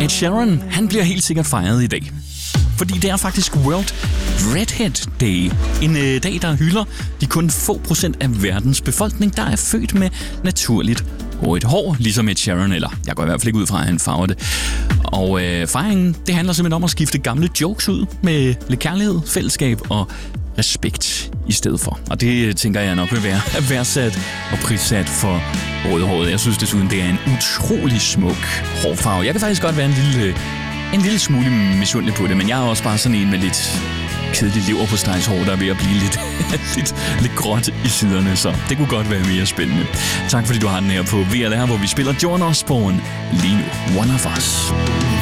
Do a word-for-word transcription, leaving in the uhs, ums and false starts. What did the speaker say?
Ed Sheeran, han bliver helt sikkert fejret i dag. Fordi det er faktisk World Redhead Day. En øh, dag, der hylder de kun få procent af verdens befolkning, der er født med naturligt rødt hår, ligesom Ed Sheeran, eller jeg går i hvert fald ikke ud fra, at han farver det. Og øh, fejringen, det handler simpelthen om at skifte gamle jokes ud med lidt kærlighed, fællesskab og respekt i stedet for. Og det tænker jeg nok vil være værdsat og prissat for rødhåret. Jeg synes desuden, det er en utrolig smuk hårfarve. Jeg kan faktisk godt være en lille, en lille smule misundelig på det, men jeg er også bare sådan en med lidt kedelig leverpostejshår, der er ved at blive lidt, lidt, lidt gråt i siderne, så det kunne godt være mere spændende. Tak fordi du har den her på V R, hvor vi spiller Joan Osborne lige nu. One of Us.